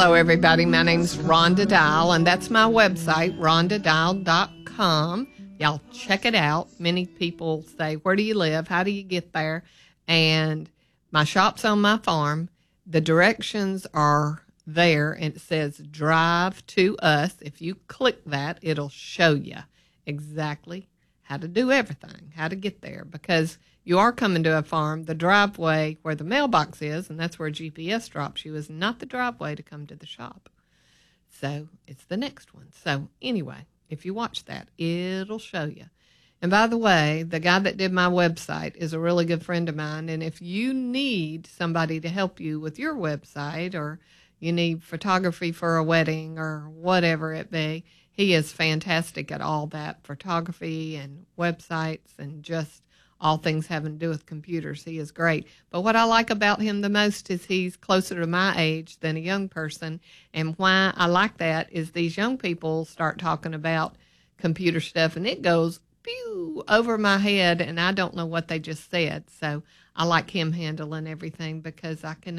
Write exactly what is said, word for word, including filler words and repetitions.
Hello, everybody. My name's Rhonda Dial, and that's my website, rhonda dial dot com. Y'all check it out. Many people say, where do you live? How do you get there? And my shop's on my farm. The directions are there, and it says drive to us. If you click that, it'll show you exactly how to do everything, how to get there, because you are coming to a farm. The driveway where the mailbox is, and that's where G P S drops you, is not the driveway to come to the shop. So it's the next one. So anyway, if you watch that, it'll show you. And by the way, the guy that did my website is a really good friend of mine. And if you need somebody to help you with your website, or you need photography for a wedding or whatever it be, he is fantastic at all that, photography and websites and just all things having to do with computers. He is great. But what I like about him the most is he's closer to my age than a young person. And why I like that is these young people start talking about computer stuff, and it goes pew over my head, and I don't know what they just said. So I like him handling everything because I can